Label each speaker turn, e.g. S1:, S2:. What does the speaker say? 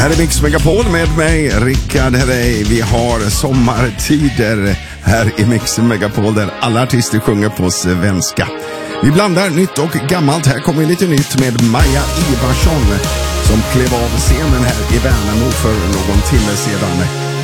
S1: här är Mix Megapol med mig, Rickard Herrey. Vi har sommartider här i Mix Megapol där alla artister sjunger på svenska. Vi blandar nytt och gammalt. Här kommer lite nytt med Maja Ivarsson som klev av scenen här i Värnamo för någon timme sedan.